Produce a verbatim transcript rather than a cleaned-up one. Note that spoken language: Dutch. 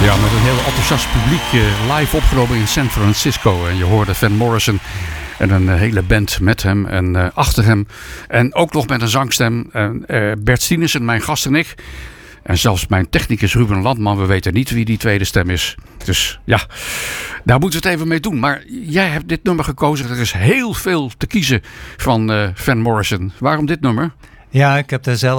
Ja, met een heel enthousiast publiek uh, live opgenomen in San Francisco. En je hoorde Van Morrison en een uh, hele band met hem en uh, achter hem. En ook nog met een zangstem. En, uh, Bert Stienissen, mijn gast en ik. En zelfs mijn technicus Ruben Landman. We weten niet wie die tweede stem is. Dus ja, daar moeten we het even mee doen. Maar jij hebt dit nummer gekozen. Er is heel veel te kiezen van uh, Van Morrison. Waarom dit nummer? Ja, ik heb daar zelf